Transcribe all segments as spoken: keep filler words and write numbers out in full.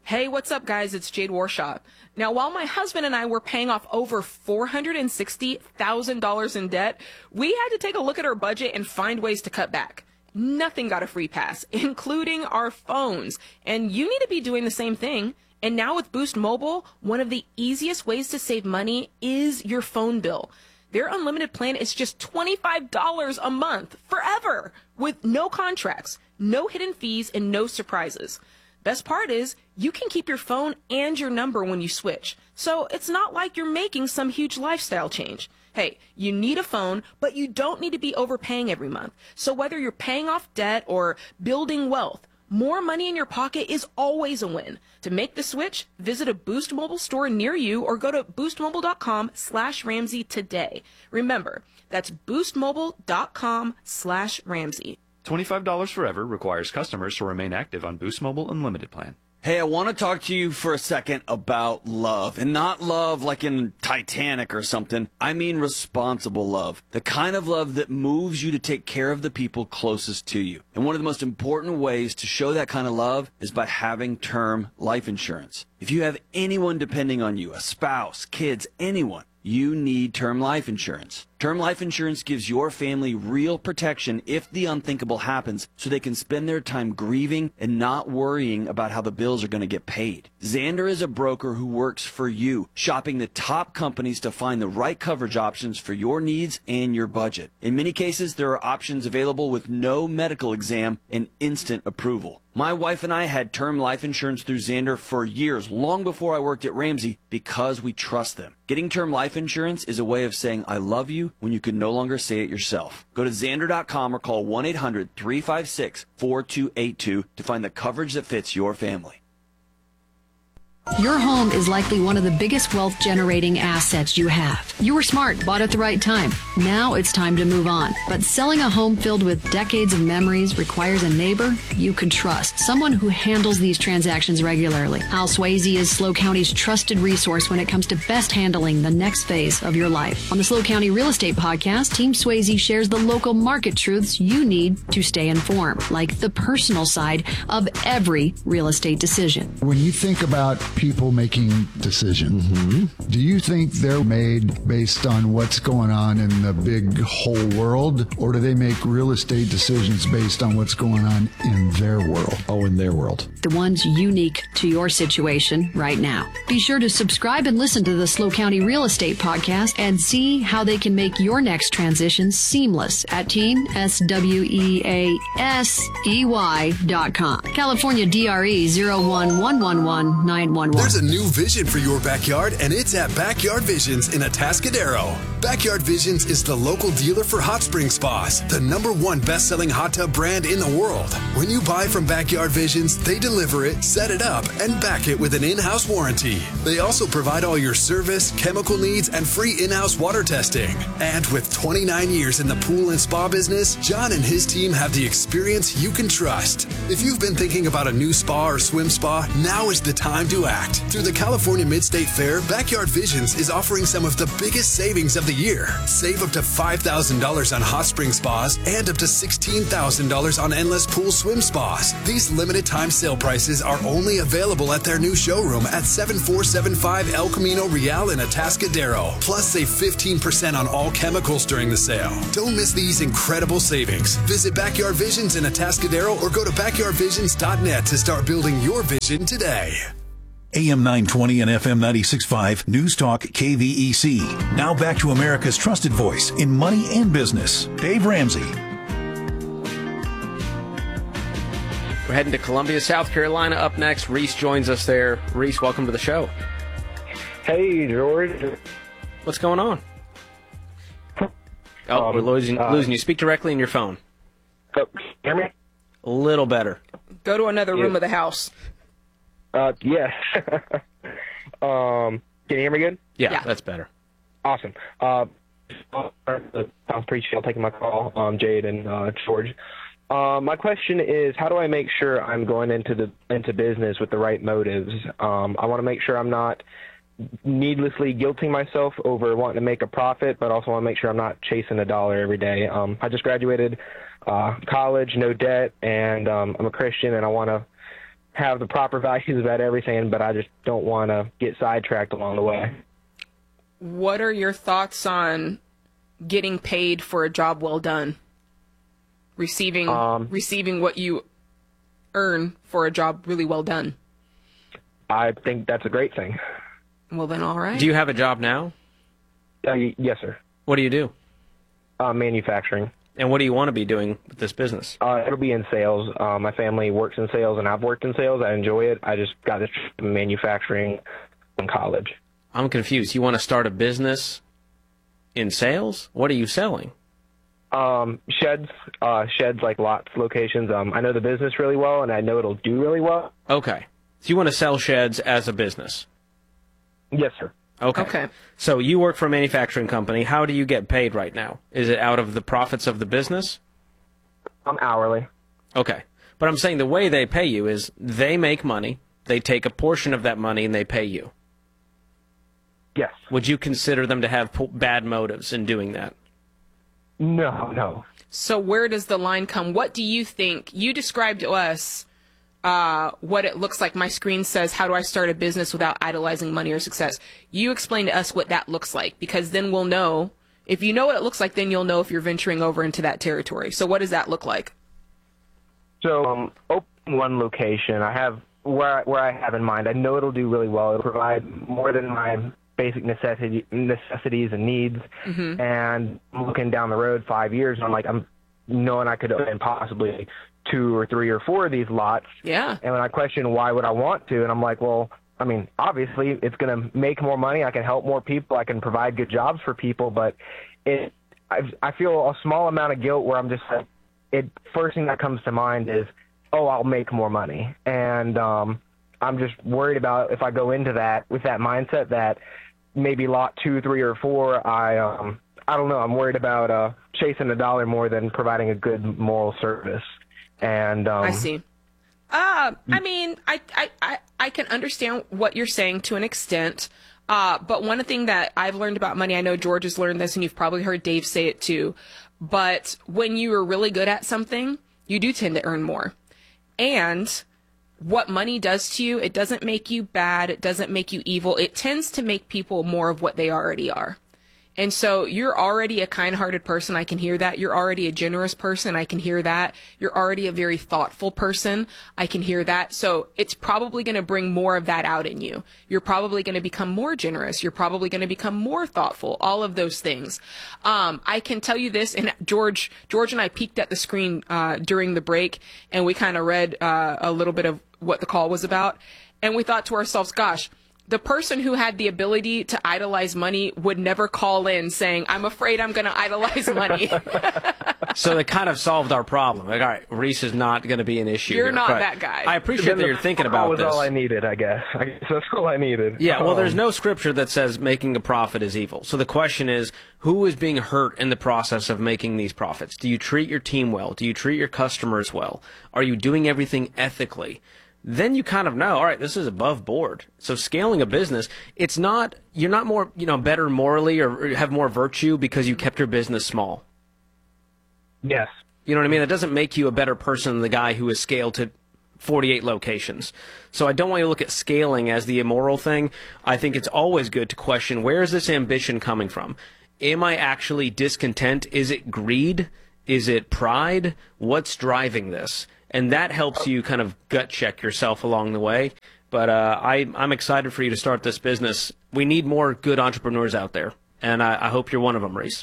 Hey, what's up, guys? It's Jade Warshaw. Now, while my husband and I were paying off over four hundred sixty thousand dollars in debt, we had to take a look at our budget and find ways to cut back. Nothing got a free pass, including our phones. And you need to be doing the same thing. And now with Boost Mobile, one of the easiest ways to save money is your phone bill. Their unlimited plan is just twenty-five dollars a month forever with no contracts, no hidden fees, and no surprises. Best part is you can keep your phone and your number when you switch. So it's not like you're making some huge lifestyle change. Hey, you need a phone, but you don't need to be overpaying every month. So whether you're paying off debt or building wealth, more money in your pocket is always a win. To make the switch, visit a Boost Mobile store near you or go to boostmobile.com slash Ramsey today. Remember, that's boostmobile.com slash Ramsey. twenty-five dollars forever requires customers to remain active on Boost Mobile Unlimited plan. Hey, I want to talk to you for a second about love. And not love like in Titanic or something. I mean responsible love. The kind of love that moves you to take care of the people closest to you. And one of the most important ways to show that kind of love is by having term life insurance. If you have anyone depending on you, a spouse, kids, anyone, you need term life insurance. Term life insurance gives your family real protection if the unthinkable happens, so they can spend their time grieving and not worrying about how the bills are going to get paid. Xander is a broker who works for you, shopping the top companies to find the right coverage options for your needs and your budget. In many cases, there are options available with no medical exam and instant approval. My wife and I had term life insurance through Xander for years, long before I worked at Ramsey, because we trust them. Getting term life insurance is a way of saying I love you when you can no longer say it yourself. Go to Xander dot com or call one eight hundred three five six four two eight two to find the coverage that fits your family. Your home is likely one of the biggest wealth-generating assets you have. You were smart, bought at the right time. Now it's time to move on. But selling a home filled with decades of memories requires a neighbor you can trust, someone who handles these transactions regularly. Hal Swayze is SLO County's trusted resource when it comes to best handling the next phase of your life. On the SLO County Real Estate Podcast, Team Swayze shares the local market truths you need to stay informed, like the personal side of every real estate decision. When you think about people making decisions, mm-hmm. do you think they're made based on what's going on in the big whole world, or do they make real estate decisions based on what's going on in their world? Oh, in their world. The ones unique to your situation right now. Be sure to subscribe and listen to the SLO County Real Estate Podcast and see how they can make your next transition seamless at team S W E A S E Y dot com. California D R E zero one one one one nine one one. There's a new vision for your backyard, and it's at Backyard Visions in Atascadero. Backyard Visions is the local dealer for hot spring spas, the number one best-selling hot tub brand in the world. When you buy from Backyard Visions, they deliver it, set it up, and back it with an in-house warranty. They also provide all your service, chemical needs, and free in-house water testing. And with twenty-nine years in the pool and spa business, John and his team have the experience you can trust. If you've been thinking about a new spa or swim spa, now is the time to act. Through the California Mid-State Fair, Backyard Visions is offering some of the biggest savings of the year. Save up to five thousand dollars on hot spring spas and up to sixteen thousand dollars on endless pool swim spas. These limited time sale prices are only available at their new showroom at seven four seven five El Camino Real in Atascadero. Plus, save fifteen percent on all chemicals during the sale. Don't miss these incredible savings. Visit Backyard Visions in Atascadero or go to backyard visions dot net to start building your vision today. A M nine twenty and F M ninety-six point five News Talk K V E C. Now back to America's trusted voice in money and business, Dave Ramsey. We're heading to Columbia, South Carolina. Up next, Reese joins us there. Reese, welcome to the show. Hey, George. What's going on? Oh, um, we're losing, uh, losing you. Speak directly in your phone. Oh, can you hear me? A little better. Go to another yeah. room of the house. Uh, yes. um, can you hear me good? Yeah, yeah. that's better. Awesome. Uh, I appreciate y'all taking my call, um, Jade and uh, George. Uh, my question is, how do I make sure I'm going into the into business with the right motives? Um, I want to make sure I'm not needlessly guilting myself over wanting to make a profit, but also want to make sure I'm not chasing a dollar every day. Um, I just graduated uh, college, no debt, and um, I'm a Christian, and I want to have the proper values about everything, but I just don't want to get sidetracked along the way. What are your thoughts on getting paid for a job well done? Receiving Um, receiving what you earn for a job really well done. I think that's a great thing. Well, then, all right. Do you have a job now? Uh, y- yes, sir. What do you do? Uh, manufacturing. And what do you want to be doing with this business? Uh, it'll be in sales. Uh, my family works in sales, and I've worked in sales. I enjoy it. I just got this manufacturing in college. I'm confused. You want to start a business in sales? What are you selling? Um, sheds, uh, sheds like lots, locations. Um, I know the business really well, and I know it'll do really well. Okay. So you want to sell sheds as a business? Yes, sir. Okay. Okay. So you work for a manufacturing company. How do you get paid right now? Is it out of the profits of the business? I'm hourly. Okay. But I'm saying the way they pay you is they make money, they take a portion of that money, and they pay you. Yes. Would you consider them to have po- bad motives in doing that? No, no. So where does the line come? What do you think? You described to us uh, what it looks like. My screen says, how do I start a business without idolizing money or success? You explain to us what that looks like, because then we'll know. If you know what it looks like, then you'll know if you're venturing over into that territory. So what does that look like? So, um, open one location. I have where I, where I have in mind. I know it'll do really well. It'll provide more than my basic necessity, necessities and needs. Mm-hmm. And I'm looking down the road five years, and I'm like, I'm knowing I could open possibly two or three or four of these lots. Yeah. And when I question why would I want to, and I'm like, well, I mean, obviously it's going to make more money. I can help more people. I can provide good jobs for people. But it, I, I feel a small amount of guilt where I'm just like, it first thing that comes to mind is, oh, I'll make more money. And um, I'm just worried about if I go into that with that mindset that maybe lot two, three, or four, I um, I don't know. I'm worried about uh, chasing a dollar more than providing a good moral service. And um, I see. Uh, I mean, I, I, I, I can understand what you're saying to an extent. Uh, but one thing that I've learned about money, I know George has learned this, and you've probably heard Dave say it too. But when you are really good at something, you do tend to earn more. And what money does to you, it doesn't make you bad. It doesn't make you evil. It tends to make people more of what they already are. And so you're already a kind-hearted person. I can hear that. You're already a generous person. I can hear that. You're already a very thoughtful person. I can hear that. So it's probably going to bring more of that out in you. You're probably going to become more generous. You're probably going to become more thoughtful. All of those things. Um, I can tell you this, and George, George and I peeked at the screen uh, during the break, and we kind of read uh, a little bit of what the call was about, and we thought to ourselves, gosh, the person who had the ability to idolize money would never call in saying, I'm afraid I'm going to idolize money. So they kind of solved our problem. Like, all right, Reese is not going to be an issue. You're here. not But that guy. I appreciate that you're thinking about was this. all I needed, I guess. I guess that's all I needed. Yeah, well, there's Um, no scripture that says making a profit is evil. So the question is, who is being hurt in the process of making these profits? Do you treat your team well? Do you treat your customers well? Are you doing everything ethically? Then you kind of know, all right, this is above board. So scaling a business, it's not, you're not more, you know, better morally or have more virtue because you kept your business small. Yes. You know what I mean? That doesn't make you a better person than the guy who has scaled to forty-eight locations. So I don't want you to look at scaling as the immoral thing. I think it's always good to question, where is this ambition coming from? Am I actually discontent? Is it greed? Is it pride? What's driving this? And that helps you kind of gut check yourself along the way. But uh, I, I'm excited for you to start this business. We need more good entrepreneurs out there, and I, I hope you're one of them, Reese.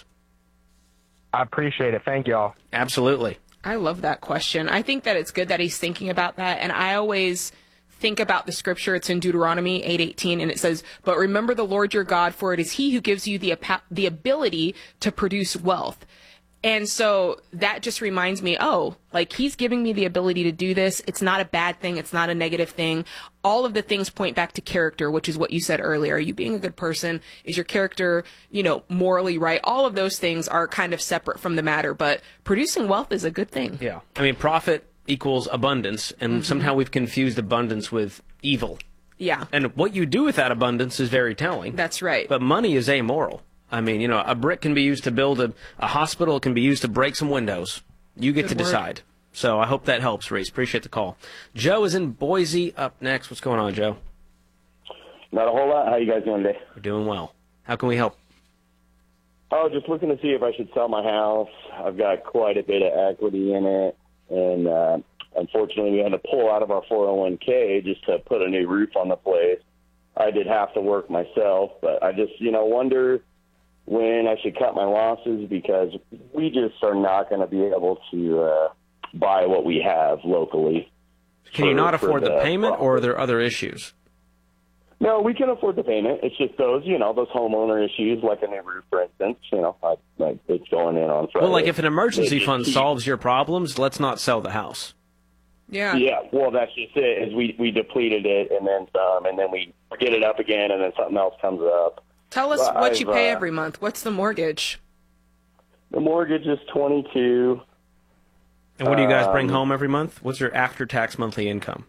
I appreciate it. Thank y'all. Absolutely. I love that question. I think that it's good that he's thinking about that. And I always think about the scripture. It's in Deuteronomy eight eighteen, and it says, but remember the Lord your God, for it is he who gives you the, the ability to produce wealth. And so that just reminds me, oh, like he's giving me the ability to do this. It's not a bad thing. It's not a negative thing. All of the things point back to character, which is what you said earlier. Are you being a good person? Is your character, you know, morally right? All of those things are kind of separate from the matter, but producing wealth is a good thing. Yeah. I mean, profit equals abundance, and mm-hmm. somehow we've confused abundance with evil. Yeah. And what you do with that abundance is very telling. That's right. But money is amoral. I mean, you know, a brick can be used to build a, a hospital. It can be used to break some windows. You get Good to word. decide. So I hope that helps, Reese. Appreciate the call. Joe is in Boise up next. What's going on, Joe? Not a whole lot. How you guys doing today? We're doing well. How can we help? Oh, just looking to see if I should sell my house. I've got quite a bit of equity in it, and uh, unfortunately we had to pull out of our four oh one k just to put a new roof on the place. I did half the work myself, but I just, you know, wonder when I should cut my losses, because we just are not going to be able to uh, buy what we have locally. Can for, you not afford the, the payment, property. or are there other issues? No, we can afford the payment. It's just those, you know, those homeowner issues, like a new roof, for instance. You know, I, like it's going in on Friday. Well, like if an emergency Maybe fund keep- solves your problems, let's not sell the house. Yeah. Yeah, well, that's just it. Is we we depleted it and then some, and then we get it up again, and then something else comes up. Tell us Well, what you I've, pay uh, every month. What's the mortgage? The mortgage is twenty-two. And what do you guys bring Um, home every month? What's your after-tax monthly income?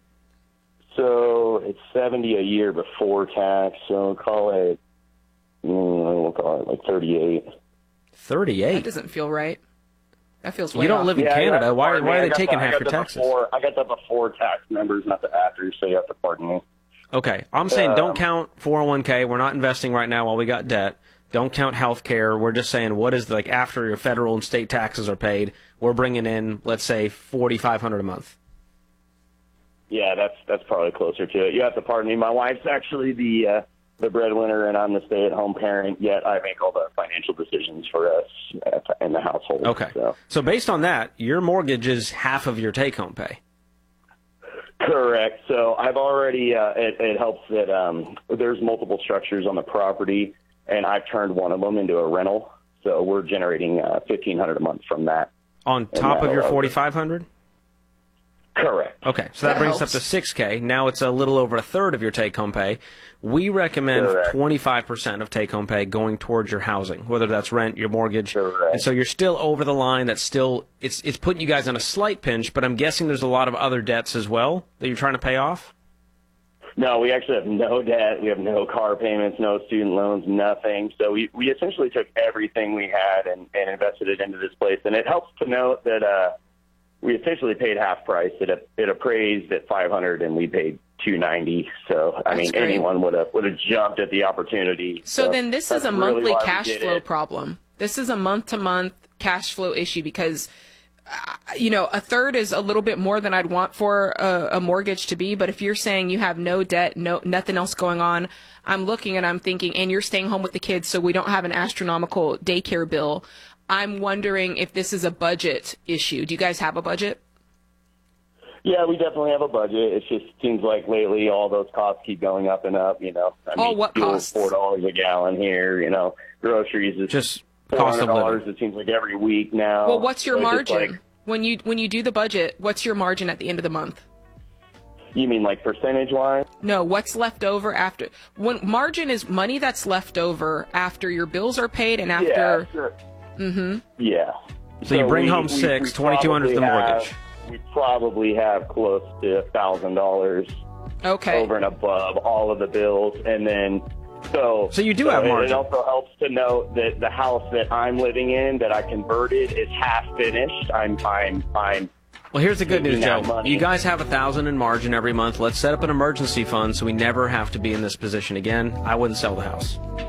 So it's seventy a year before tax. So call it, mm, we'll call it like thirty-eight. That thirty-eight? doesn't feel right. That feels way You don't off. live in Yeah, I got Canada. the- Why, pardon why me, are I they got taking the- I half got your the taxes? Before, I got the before tax numbers, not the after, so you have to pardon me. Okay, I'm saying don't Um, count four oh one k. We're not investing right now while we got debt. Don't count health care. We're just saying what is, like, after your federal and state taxes are paid, we're bringing in, let's say, forty-five hundred dollars a month. Yeah, that's that's probably closer to it. You have to pardon me. My wife's actually the uh, the breadwinner, and I'm the stay-at-home parent. Yet I make all the financial decisions for us at, in the household. Okay. So. So based on that, your mortgage is half of your take-home pay. Correct. So I've already, uh, it, it helps that um, there's multiple structures on the property, and I've turned one of them into a rental. So we're generating uh, fifteen hundred dollars a month from that. On top of that'll your help. forty-five hundred dollars? Correct. Okay, so that, That brings us helps. up to six K. Now it's a little over a third of your take-home pay. We recommend Correct. twenty-five percent of take-home pay going towards your housing, whether that's rent, your mortgage. Correct. And so you're still over the line. That's still, it's it's putting you guys on a slight pinch, but I'm guessing there's a lot of other debts as well that you're trying to pay off? No, we actually have no debt. We have no car payments, no student loans, nothing. So we, we essentially took everything we had and, and invested it into this place. And it helps to note that uh, we essentially paid half price. It, it appraised at five hundred dollars, and we paid two ninety. So I That's mean, great. anyone would have would have jumped at the opportunity. So then this is that's a really monthly why we cash did flow it. problem. This is a month-to-month cash flow issue because, uh, you know, a third is a little bit more than I'd want for a, a mortgage to be. But if you're saying you have no debt, no nothing else going on, I'm looking and I'm thinking, and you're staying home with the kids, so we don't have an astronomical daycare bill. I'm wondering if this is a budget issue. Do you guys have a budget? Yeah, we definitely have a budget. It just seems like lately all those costs keep going up and up. You know, I Oh, mean, what fuel's costs? four dollars a gallon here. You know, groceries is Just four cost hundred of dollars. living. It seems like every week now. Well, what's your So it's just margin? like- when you when you do the budget, what's your margin at the end of the month? You mean like percentage wise? No, what's left over after when margin is money that's left over after your bills are paid and after Yeah, sure. Mhm. Yeah. So you bring we- home we- six, we twenty-two hundred is the probably mortgage. have- We probably have close to a thousand dollars Okay. over and above all of the bills, and then so. So you do so have it- margin. It also helps to note that the house that I'm living in, that I converted, is half finished. I'm I'm I'm. Well, here's the good news, Taking Joe. out money. You guys have a thousand in margin every month. Let's set up an emergency fund so we never have to be in this position again. I wouldn't sell the house.